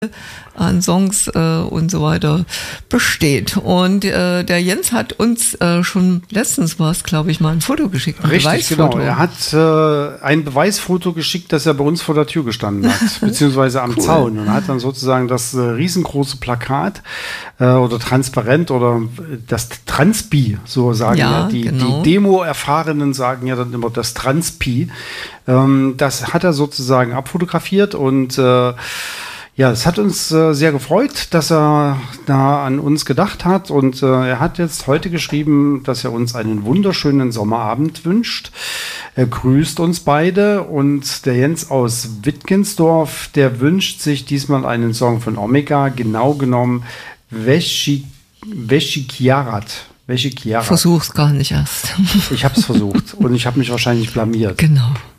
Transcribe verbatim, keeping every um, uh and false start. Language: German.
an Songs äh, und so weiter besteht. Und äh, der Jens hat uns äh, schon letztens was, glaube ich, mal ein Foto geschickt. Ein Richtig, genau. Er hat äh, ein Beweisfoto geschickt, dass er bei uns vor der Tür gestanden hat, beziehungsweise am cool. Zaun. Und hat dann sozusagen das äh, riesengroße Plakat äh, oder transparent oder das Transpi, so sagen ja, ja die, genau. die Demo-Erfahrenen sagen ja dann immer das Transpi. Ähm, das hat er sozusagen abfotografiert und äh, ja, es hat uns äh, sehr gefreut, dass er da an uns gedacht hat und äh, er hat jetzt heute geschrieben, dass er uns einen wunderschönen Sommerabend wünscht. Er grüßt uns beide und der Jens aus Wittgensdorf, der wünscht sich diesmal einen Song von Omega, genau genommen Veshikiarat. Versuch's gar nicht erst. Ich habe es versucht und ich habe mich wahrscheinlich blamiert. Genau.